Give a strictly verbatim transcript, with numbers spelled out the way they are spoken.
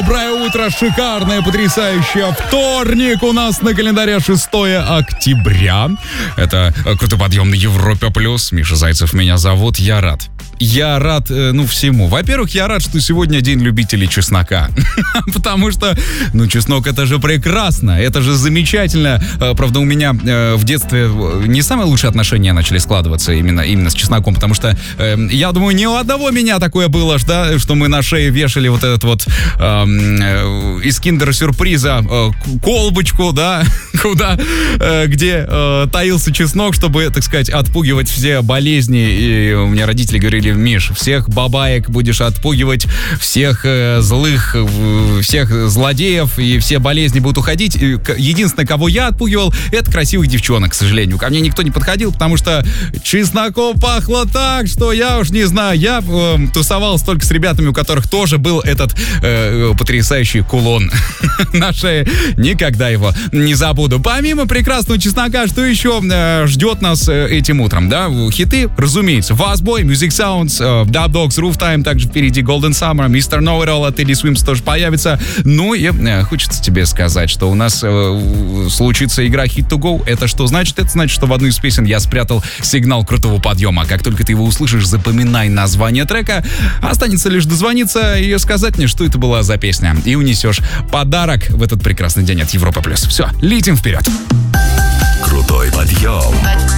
Доброе утро, шикарное, потрясающее. Вторник у нас на календаре шестое октября. Это крутой подъем на Европе плюс. Миша Зайцев меня зовут, я рад. Я рад, ну, всему. Во-первых, я рад, что сегодня день любителей чеснока. Потому что, ну, чеснок это же прекрасно, это же замечательно. Правда, у меня в детстве не самые лучшие отношения начали складываться именно, именно с чесноком, потому что, я думаю, ни у одного меня такое было, да, что мы на шее вешали вот этот вот э, из киндер-сюрприза э, колбочку, да, куда, э, где э, таился чеснок, чтобы, так сказать, отпугивать все болезни. И у меня родители говорили: Миш, всех бабаек будешь отпугивать, всех э, злых, э, всех злодеев, и все болезни будут уходить. И единственное, кого я отпугивал, это красивых девчонок, к сожалению. Ко мне никто не подходил, потому что чесноком пахло так, что я уж не знаю. Я э, тусовался только с ребятами, у которых тоже был этот э, потрясающий кулон на шее. Никогда его не забуду. Помимо прекрасного чеснока, что еще э, ждет нас э, этим утром, да? Хиты, разумеется. Fastboy, Music Sounds, uh, Dub Dogs, Roof Time, также впереди Golden Summer, мистер Know It All от Teddy Swims тоже появится. Ну и э, хочется тебе сказать, что у нас э, случится игра Hit to Go. Это что значит? Это значит, что в одну из песен я спрятал сигнал крутого подъема. Как только ты его услышишь, запоминай название трека. Останется лишь дозвониться и сказать мне, что это была за песня. И унесешь подарок в этот прекрасный день от Европа Плюс. Все, летим вперед. Крутой подъем.